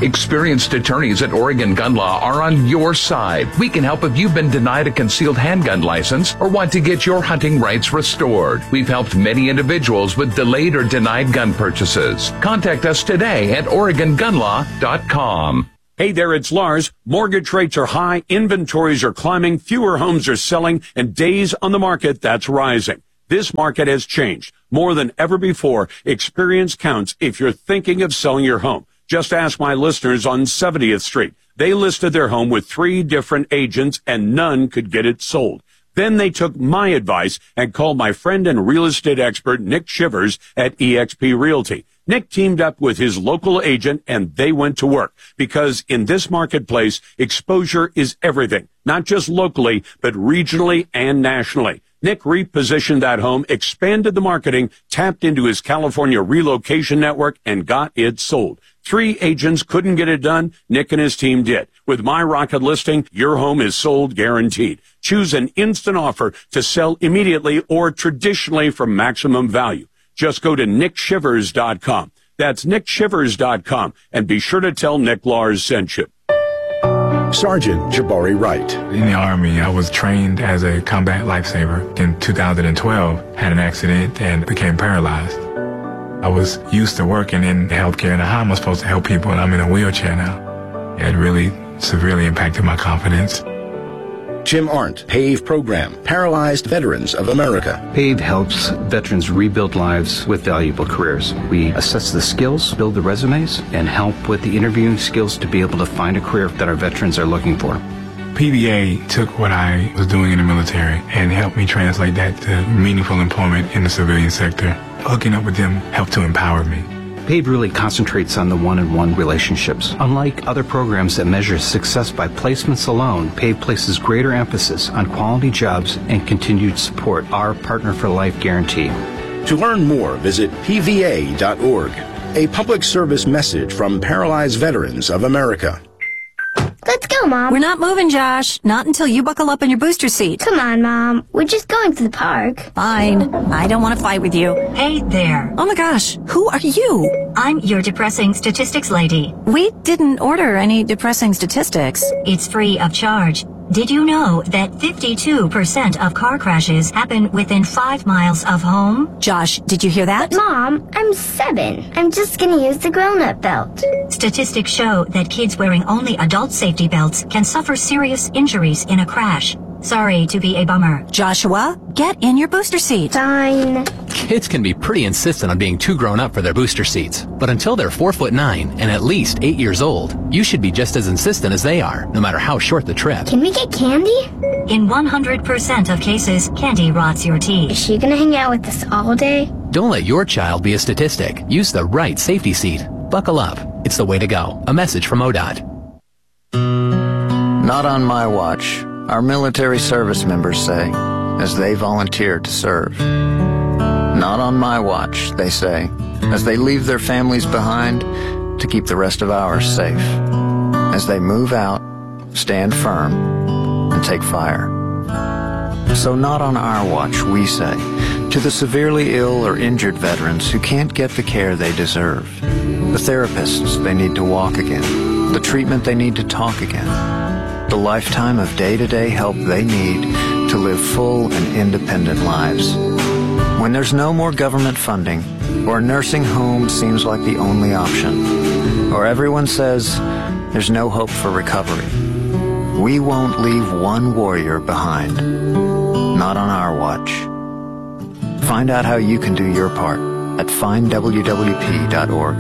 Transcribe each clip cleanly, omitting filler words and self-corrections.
Experienced attorneys at Oregon Gun Law are on your side. We can help if you've been denied a concealed handgun license or want to get your hunting rights restored. We've helped many individuals with delayed or denied gun purchases. Contact us today at OregonGunLaw.com. Hey there, it's Lars. Mortgage rates are high, inventories are climbing, fewer homes are selling, and days on the market, that's rising. This market has changed. More than ever before, experience counts if you're thinking of selling your home. Just ask my listeners on 70th Street. They listed their home with 3 different agents and none could get it sold. Then they took my advice and called my friend and real estate expert, Nick Shivers at eXp Realty. Nick teamed up with his local agent and they went to work because in this marketplace, exposure is everything, not just locally, but regionally and nationally. Nick repositioned that home, expanded the marketing, tapped into his California relocation network, and got it sold. 3 agents couldn't get it done. Nick and his team did. With My Rocket Listing, your home is sold guaranteed. Choose an instant offer to sell immediately or traditionally for maximum value. Just go to nickshivers.com. That's nickshivers.com. And be sure to tell Nick Lars sent you. Sergeant Jabari Wright. In the Army, I was trained as a combat lifesaver. In 2012, had an accident and became paralyzed. I was used to working in healthcare, and how am I supposed to help people? And I'm in a wheelchair now. It really severely impacted my confidence. Jim Arndt, PAVE Program, Paralyzed Veterans of America. PAVE helps veterans rebuild lives with valuable careers. We assess the skills, build the resumes, and help with the interviewing skills to be able to find a career that our veterans are looking for. PVA took what I was doing in the military and helped me translate that to meaningful employment in the civilian sector. Hooking up with them helped to empower me. PAVE really concentrates on the one-on-one relationships. Unlike other programs that measure success by placements alone, PAVE places greater emphasis on quality jobs and continued support, our Partner for Life guarantee. To learn more, visit pva.org. A public service message from Paralyzed Veterans of America. Let's go, Mom. We're not moving, Josh. Not until you buckle up in your booster seat. Come on, Mom. We're just going to the park. Fine. I don't want to fight with you. Hey there. Oh my gosh. Who are you? I'm your depressing statistics lady. We didn't order any depressing statistics. It's free of charge. Did you know that 52% of car crashes happen within 5 miles of home? Josh, did you hear that? But Mom, I'm 7. I'm just gonna use the grown-up belt. Statistics show that kids wearing only adult safety belts can suffer serious injuries in a crash. Sorry to be a bummer. Joshua, get in your booster seat. Fine. Kids can be pretty insistent on being too grown up for their booster seats. But until they're 4'9" and at least 8 years old, you should be just as insistent as they are, no matter how short the trip. Can we get candy? In 100% of cases, candy rots your teeth. Is she gonna hang out with us all day? Don't let your child be a statistic. Use the right safety seat. Buckle up. It's the way to go. A message from ODOT. Not on my watch, our military service members say, as they volunteer to serve. Not on my watch, they say, as they leave their families behind to keep the rest of ours safe. As they move out, stand firm, and take fire. So not on our watch, we say, to the severely ill or injured veterans who can't get the care they deserve, the therapists they need to walk again, the treatment they need to talk again, the lifetime of day-to-day help they need to live full and independent lives. When there's no more government funding, or a nursing home seems like the only option, or everyone says there's no hope for recovery, we won't leave one warrior behind. Not on our watch. Find out how you can do your part at findwwp.org.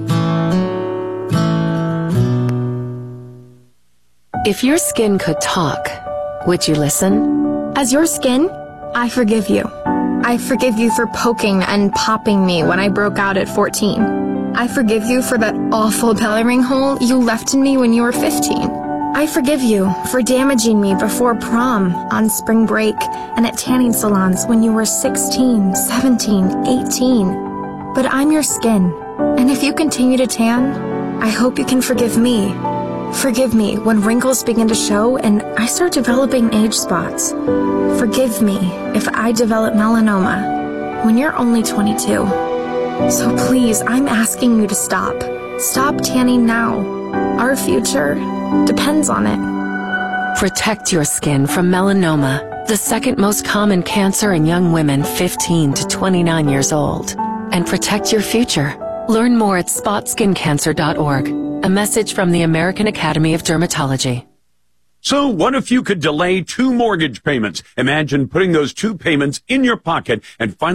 If your skin could talk, would you listen? As your skin, I forgive you. I forgive you for poking and popping me when I broke out at 14. I forgive you for that awful belly ring hole you left in me when you were 15. I forgive you for damaging me before prom, on spring break, and at tanning salons when you were 16, 17, 18. But I'm your skin, and if you continue to tan, I hope you can forgive me. Forgive me when wrinkles begin to show and I start developing age spots. Forgive me if I develop melanoma when you're only 22. So please, I'm asking you to stop. Stop tanning now. Our future depends on it. Protect your skin from melanoma, the second most common cancer in young women 15 to 29 years old. And protect your future. Learn more at spotskincancer.org. A message from the American Academy of Dermatology. So what if you could delay 2 mortgage payments? Imagine putting those 2 payments in your pocket and finally